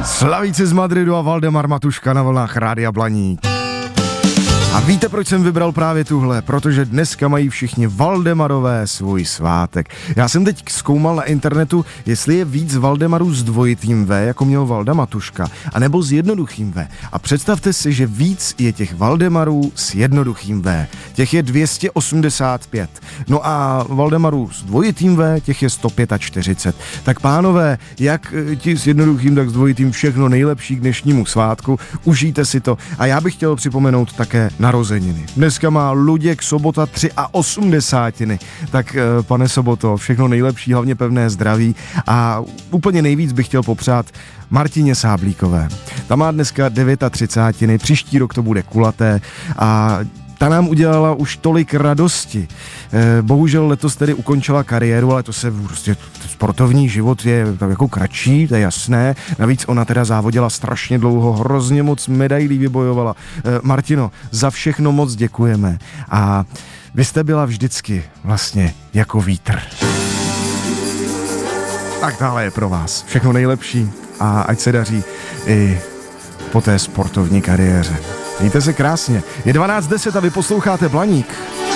Slavíci z Madridu a Valdemar Matuška na vlnách Rádia Blaník. A víte, proč jsem vybral právě tuhle? Protože dneska mají všichni Valdemarové svůj svátek. Já jsem teď zkoumal na internetu, jestli je víc Valdemarů s dvojitým V, jako měl Valda Matuška, anebo s jednoduchým V. A představte si, že víc je těch Valdemarů s jednoduchým V. Těch je 285. No a Valdemarů s dvojitým V, těch je 145. Tak pánové, jak ti s jednoduchým, tak s dvojitým, všechno nejlepší k dnešnímu svátku. Užijte si to. A já bych chtěl připomenout také narozeniny. Dneska má Luděk Sobota 83. Tak pane Soboto, všechno nejlepší, hlavně pevné zdraví a úplně nejvíc bych chtěl popřát Martině Sáblíkové. Ta má dneska 39. Příští rok to bude kulaté a ta nám udělala už tolik radosti. Bohužel letos tedy ukončila kariéru, ale to se prostě sportovní život je tak jako kratší, to je jasné. Navíc ona teda závodila strašně dlouho, hrozně moc medailí vybojovala. Martino, za všechno moc děkujeme a vy jste byla vždycky vlastně jako vítr. Tak dále je pro vás. Všechno nejlepší a ať se daří i po té sportovní kariéře. Mějte se krásně. Je 12:10 a vy posloucháte Blaník.